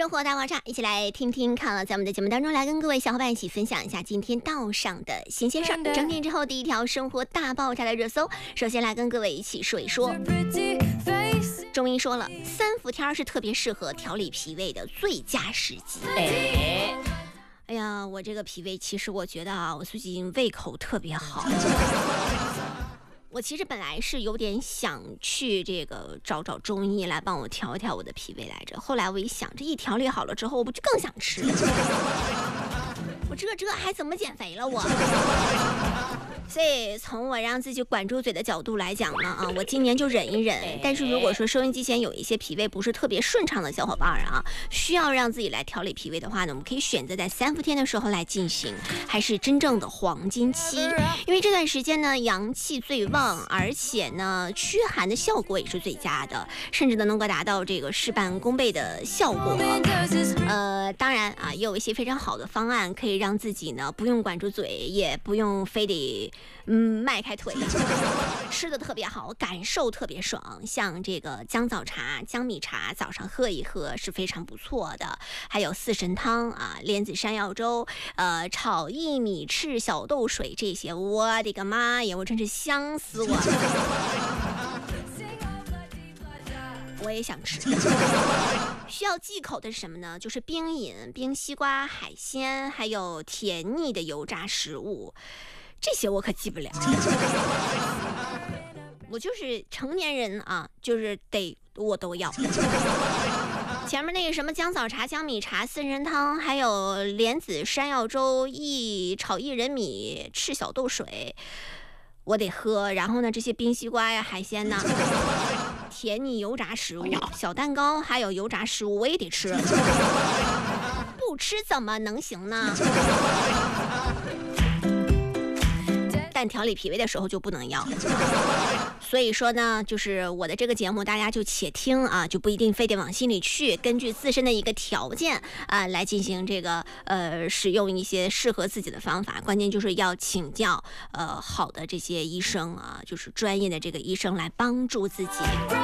生活大爆炸，一起来听听看了，在我们的节目当中来跟各位小伙伴一起分享一下今天道上的新鲜事儿。整点之后第一条生活大爆炸的热搜，首先来跟各位一起说一说。中医说了，三伏天是特别适合调理脾胃的最佳时机。哎呀，我这个脾胃其实我觉得啊，我最近胃口特别好。我其实本来是有点想去这个找中医来帮我调一调我的脾胃来着，后来我一想，这一调理好了之后，我不就更想吃了？我这还怎么减肥了我？所以从我让自己管住嘴的角度来讲呢，我今年就忍一忍。但是如果说收音机前有一些脾胃不是特别顺畅的小伙伴啊，需要让自己来调理脾胃的话呢，我们可以选择在三伏天的时候来进行，还是真正的黄金期。因为这段时间呢，阳气最旺，而且呢，驱寒的效果也是最佳的，甚至呢能够达到这个事半功倍的效果。当然啊，也有一些非常好的方案，可以让自己呢不用管住嘴，也不用非得迈开腿，吃的特别好，感受特别爽。像这个姜枣茶、姜米茶，早上喝一喝是非常不错的。还有四神汤啊、莲子山药粥、炒薏米赤小豆水这些，我的个妈呀，我真是香死我了！我也想吃。需要忌口的是什么呢？就是冰饮、冰西瓜、海鲜，还有甜腻的油炸食物，这些我可忌不了。我就是成年人啊，就是我都要。前面那个什么姜枣茶、姜米茶、四神汤，还有莲子山药粥、炒薏仁米、赤小豆水，我得喝。然后呢，这些冰西瓜呀、海鲜呢，甜腻油炸食物、小蛋糕，还有油炸食物，我也得吃。不吃怎么能行呢？但调理脾胃的时候就不能要。所以说呢，就是我的这个节目大家就且听啊，就不一定非得往心里去，根据自身的一个条件啊来进行这个使用一些适合自己的方法。关键就是要请教好的这些医生啊，就是专业的这个医生来帮助自己。